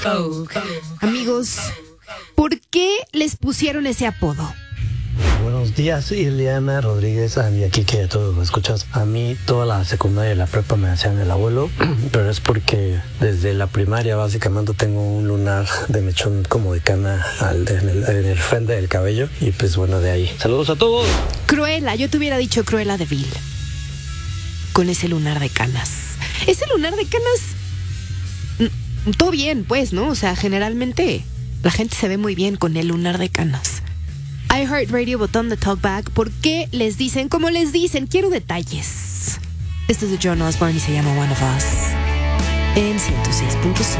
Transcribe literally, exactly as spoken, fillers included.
Amigos, ¿por qué les pusieron ese apodo? Buenos días, Ileana Rodríguez, y aquí que todos lo escuchas. A mí toda la secundaria y la prepa me hacían el abuelo, pero es porque desde la primaria básicamente tengo un lunar de mechón como de cana al, en, el, en el frente del cabello, y pues bueno, de ahí. Saludos a todos. Cruella, yo te hubiera dicho Cruella de Vil. Con ese lunar de canas. Ese lunar de canas, todo bien, pues, ¿no? O sea, generalmente la gente se ve muy bien con el lunar de canas. iHeartRadio, botón de talkback. ¿Por qué les dicen como les dicen? Quiero detalles. Esto es de John Osborne y se llama One of Us en ciento seis punto cinco.